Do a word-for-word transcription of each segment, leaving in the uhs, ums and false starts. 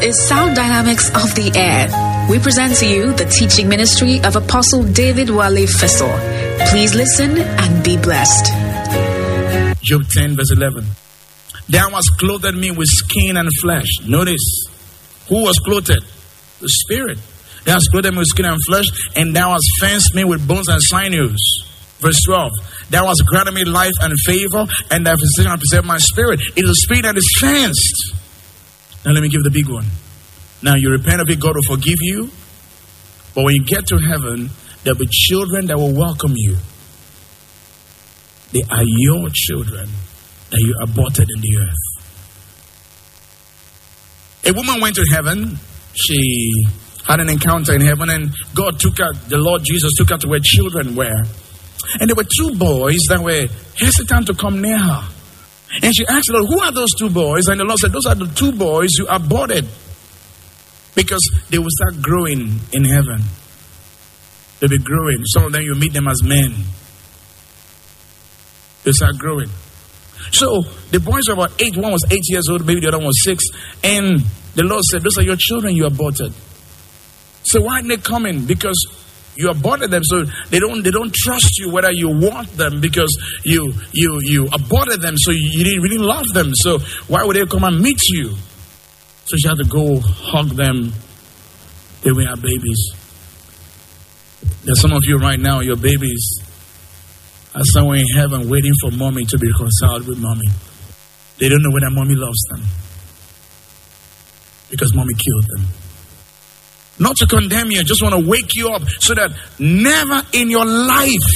is Sound Dynamics of the Air. We present to you the teaching ministry of Apostle David Wale Fessor. Please listen and be blessed. Job ten verse eleven. Thou hast clothed me with skin and flesh. Notice, who was clothed? The Spirit. Thou hast clothed me with skin and flesh, and thou hast fenced me with bones and sinews. Verse twelve. Thou hast granted me life and favor, and thy physician hath preserved my spirit. It is a spirit that is fenced. Now let me give the big one. Now you repent of it, God will forgive you. But when you get to heaven, there'll be children that will welcome you. They are your children that you aborted in the earth. A woman went to heaven. She had an encounter in heaven, and God took her, the Lord Jesus took her to where children were. And there were two boys that were hesitant to come near her. And she asked the Lord, who are those two boys? And the Lord said, those are the two boys you aborted. Because they will start growing in heaven. They'll be growing. Some of them, you meet them as men. They'll start growing. So the boys were about eight. One was eight years old, maybe the other one was six. And the Lord said, those are your children you aborted. So why aren't they coming? Because you aborted them, so they don't they don't trust you whether you want them, because you you you aborted them, so you, you didn't really love them. So why would they come and meet you? So she had to go hug them. They were our babies. There's some of you right now, your babies are somewhere in heaven waiting for mommy to be reconciled with mommy. They don't know whether mommy loves them, because mommy killed them. Not to condemn you, I just want to wake you up so that never in your life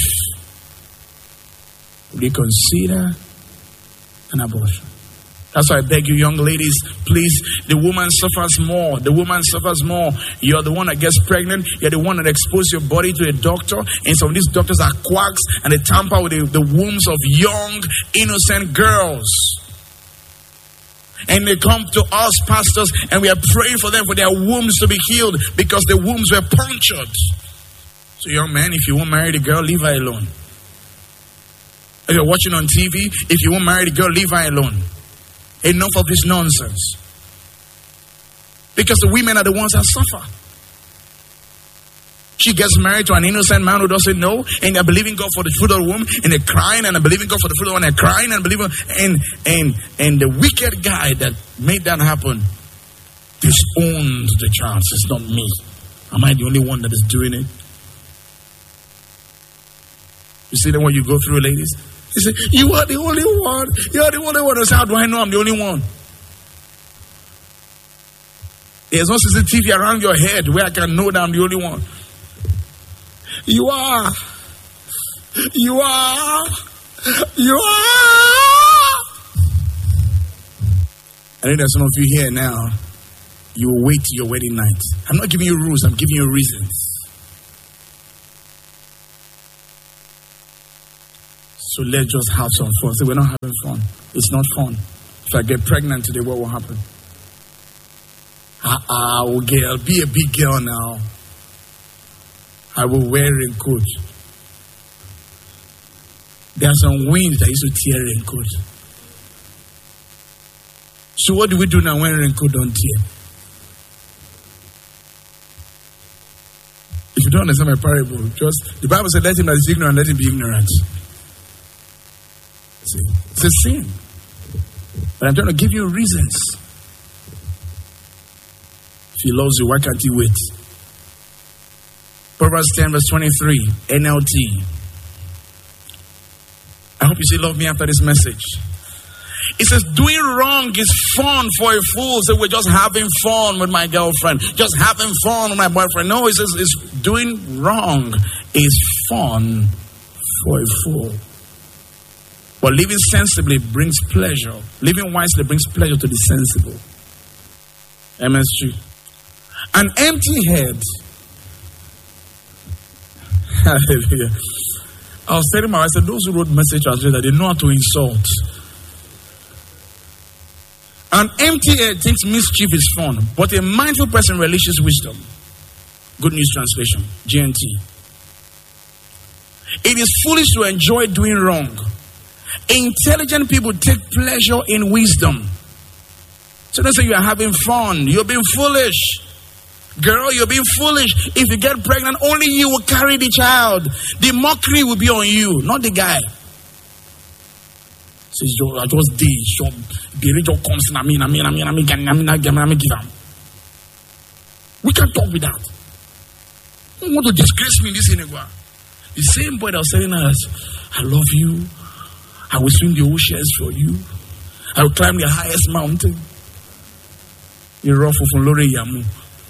will you consider an abortion. That's why I beg you, young ladies, please, the woman suffers more. The woman suffers more. You're the one that gets pregnant. You're the one that exposes your body to a doctor. And some of these doctors are quacks, and they tamper with the, the wombs of young, innocent girls. And they come to us, pastors, and we are praying for them for their wombs to be healed because the wombs were punctured. So, young man, if you won't marry the girl, leave her alone. If you're watching on T V, if you won't marry the girl, leave her alone. Enough of this nonsense. Because the women are the ones that suffer. She gets married to an innocent man who doesn't know, and they're believing God for the fruit of the womb, and they're crying, and they're believing God for the fruit of the womb, and they're crying, and believing, and and and the wicked guy that made that happen disowned the child. It's not me. Am I the only one that is doing it? You see that when you go through, ladies? You say, you are the only one. You are the only one. I say, how do I know I'm the only one? There's no C C T V around your head where I can know that I'm the only one. You are. You are. You are. I think there's some of you here now. You will wait till your wedding night. I'm not giving you rules. I'm giving you reasons. So let's just have some fun. So we're not having fun. It's not fun. If I get pregnant today, what will happen? Ah, uh, uh, girl, be a big girl now. I will wear a raincoat. There are some winds that used to tear raincoat. So what do we do now when raincoat don't tear? If you don't understand my parable, just the Bible said, let him that is ignorant, let him be ignorant. See, it's a sin. But I'm trying to give you reasons. If he loves you, why can't he wait? Proverbs ten verse twenty-three, N L T. I hope you still love me after this message. It says, doing wrong is fun for a fool. So we're just having fun with my girlfriend. Just having fun with my boyfriend. No, it says it's doing wrong is fun for a fool. But living sensibly brings pleasure. Living wisely brings pleasure to the sensible. M S G. An empty head. Hallelujah. I was telling my wife, I said, those who wrote message translator, they know how to insult. An empty head thinks mischief is fun, but a mindful person relishes wisdom. Good News Translation, G N T. It is foolish to enjoy doing wrong. Intelligent people take pleasure in wisdom. So don't say you are having fun. You're being foolish. Girl, you're being foolish. If you get pregnant, only you will carry the child. The mockery will be on you, not the guy. Says, I just did. The angel comes in. I mean, I mean, I mean, I mean, I mean, I mean, I mean, give him. We can't talk with that. You want to disgrace me in this synagogue? The same boy that was telling us, I love you. I will swim the oceans for you. I will climb the highest mountain. You're rough from Lore Yamu.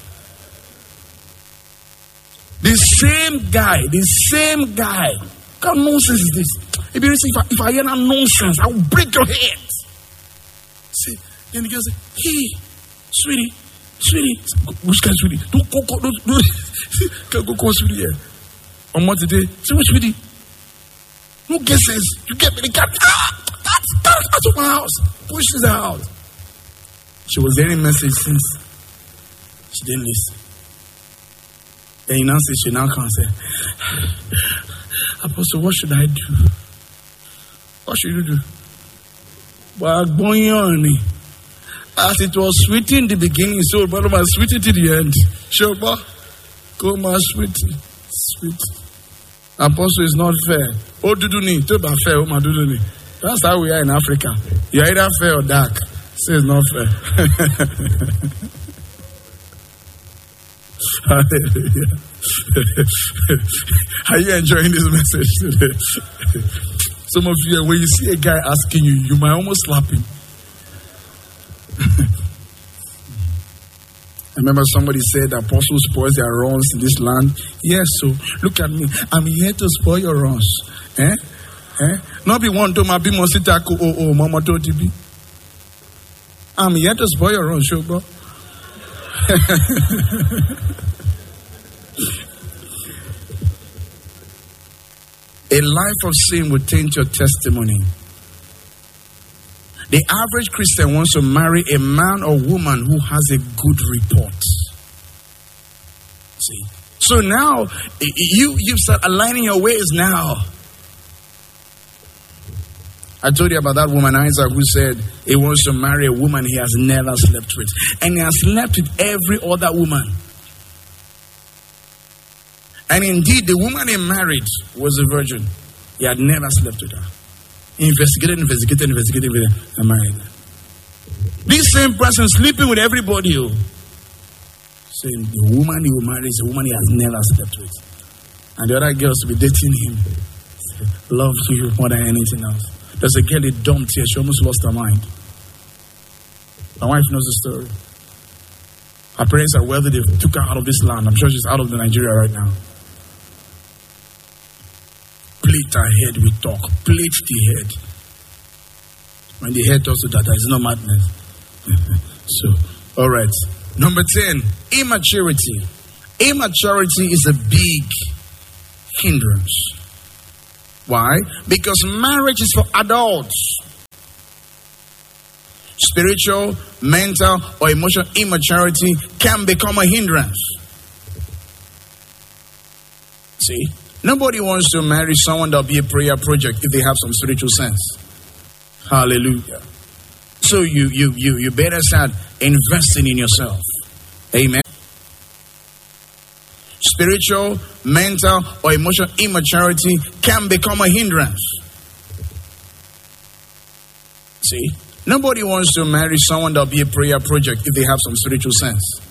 The same guy, the same guy. What kind of nonsense is this? If you see, if I, if I hear that nonsense, I will break your head. See, then the girl say, hey, sweetie, sweetie, which guy, sweetie? Don't go, go, don't, don't, can't go, go, sweetie here. On what today? Say, what, sweetie? No guesses. You get me the cat. Ah, that's, that's out of my house. Push this out. She was hearing message since she didn't listen. Then you now say, she now comes and say, Apostle, what should I do? What should you do? Well, going on. As it was sweet in the beginning, so but I'm sweet to the end. Sure, but go my sweet. Sweet. Apostle is not fair. Oh, do do need to be fair. Oh, my do do need. That's how we are in Africa. You're either fair or dark. Say it's not fair. Hallelujah. Are you enjoying this message today? Some of you, when you see a guy asking you, you might almost slap him. I remember somebody said the apostle spoils their runs in this land. Yes, so look at me. I'm here to spoil your runs. Eh? Eh? Not be one to my be mositako oh oh mama to be. I'm here to spoil your runs, show bro. A life of sin will taint your testimony. The average Christian wants to marry a man or woman who has a good report. See? So now, you, you start aligning your ways now. I told you about that woman, Isaac, who said he wants to marry a woman he has never slept with. And he has slept with every other woman. And indeed, the woman he married was a virgin. He had never slept with her. Investigated, investigated, investigated, and married. This same person sleeping with everybody. Oh. Saying the woman he will marry is a woman he has never slept with. And the other girls will be dating him. Say, loves you more than anything else. There's a girl he dumped here. She almost lost her mind. My wife knows the story. Her parents are wealthy. They took her out of this land. I'm sure she's out of the Nigeria right now. Plate her head with talk. Plate the head. When the head talks to that, it's no madness. So, all right. Number ten, immaturity. Immaturity is a big hindrance. Why? Because marriage is for adults. Spiritual, mental, or emotional immaturity can become a hindrance. See? Nobody wants to marry someone that'll be a prayer project if they have some spiritual sense. Hallelujah. So you you you you better start investing in yourself. Amen. Spiritual, mental, or emotional immaturity can become a hindrance. See? Nobody wants to marry someone that'll be a prayer project if they have some spiritual sense.